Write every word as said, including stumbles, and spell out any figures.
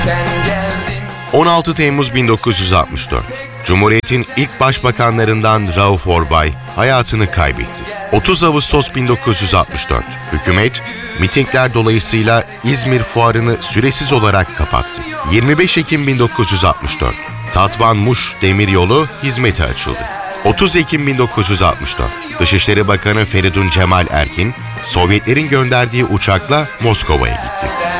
on altı Temmuz bin dokuz yüz altmış dört. Cumhuriyet'in ilk başbakanlarından Rauf Orbay hayatını kaybetti. otuz Ağustos bin dokuz yüz altmış dört. Hükümet, mitingler dolayısıyla İzmir Fuarı'nı süresiz olarak kapattı. yirmi beş Ekim bin dokuz yüz altmış dört. Tatvan-Muş demiryolu hizmete açıldı. otuz Ekim bin dokuz yüz altmış dört. Dışişleri Bakanı Feridun Cemal Erkin, Sovyetlerin gönderdiği uçakla Moskova'ya gitti.